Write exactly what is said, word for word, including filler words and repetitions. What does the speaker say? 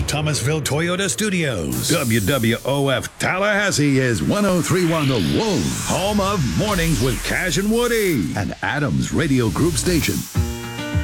Thomasville Toyota Studios. W W O F Tallahassee is one oh three point one The Wolf, home of Mornings with Cash and Woody, an Adams Radio Group station.